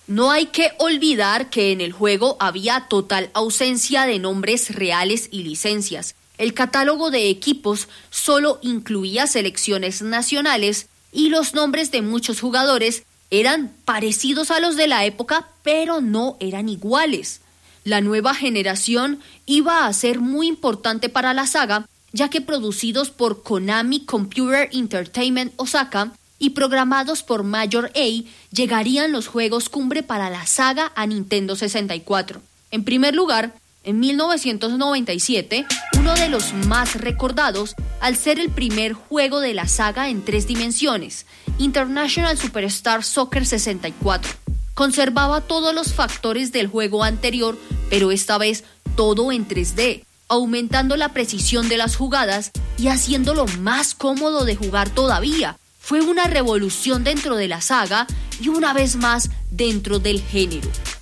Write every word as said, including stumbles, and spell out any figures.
No hay que olvidar que en el juego había total ausencia de nombres reales y licencias. El catálogo de equipos solo incluía selecciones nacionales y los nombres de muchos jugadores eran parecidos a los de la época, pero no eran iguales. La nueva generación iba a ser muy importante para la saga, ya que producidos por Konami Computer Entertainment Osaka y programados por Major A, llegarían los juegos cumbre para la saga a Nintendo sesenta y cuatro. En primer lugar, en mil novecientos noventa y siete, uno de los más recordados al ser el primer juego de la saga en tres dimensiones, International Superstar Soccer sesenta y cuatro. Conservaba todos los factores del juego anterior, pero esta vez todo en tres D, aumentando la precisión de las jugadas y haciéndolo más cómodo de jugar todavía. Fue una revolución dentro de la saga y una vez más dentro del género.